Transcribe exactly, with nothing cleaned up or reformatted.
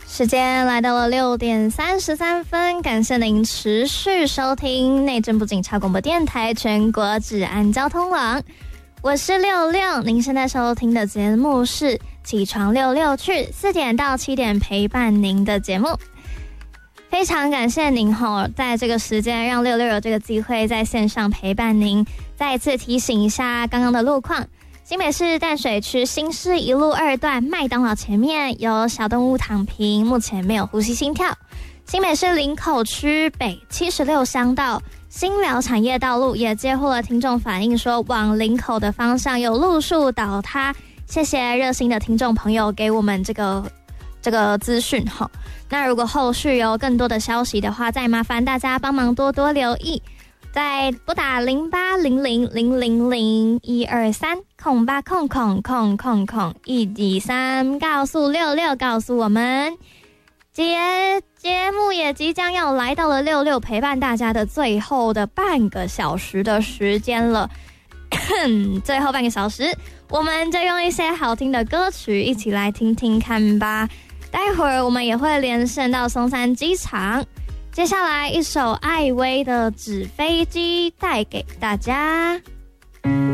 时间来到了六点三十三分，感谢您持续收听内政部警察广播电台全国治安交通网，我是六六。您现在收听的节目是起床六六去，四点到七点陪伴您的节目。非常感谢您吼，在这个时间让六六有这个机会在线上陪伴您。再一次提醒一下刚刚的路况。新北市淡水区新市一路二段麦当劳前面有小动物躺平，目前没有呼吸心跳。新北市林口区北七十六乡道新寮产业道路也接获了听众反映说，往林口的方向有路树倒塌。谢谢热心的听众朋友给我们这个这个资讯哈。那如果后续有更多的消息的话，再麻烦大家帮忙多多留意。再拨打零八零零零零零一二三空八空空空空空一二三，告诉六六，告诉我们。节节目也即将要来到了六六陪伴大家的最后的半个小时的时间了。最后半个小时，我们就用一些好听的歌曲一起来听听看吧。待会儿我们也会连线到松山机场。接下来一首艾薇的纸飞机带给大家。